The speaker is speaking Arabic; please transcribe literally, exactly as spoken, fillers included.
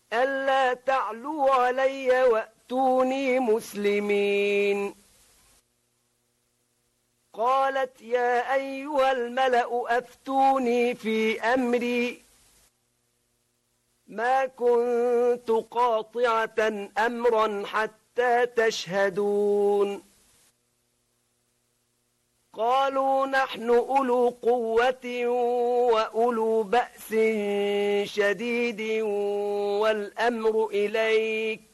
ألا تعلوا علي وأتوني مسلمين. قالت يا أيها الملأ أفتوني في أمري ما كنت قاطعة أمرا حتى تشهدون. قالوا نحن أولو قوة وأولو بأس شديد والأمر إليك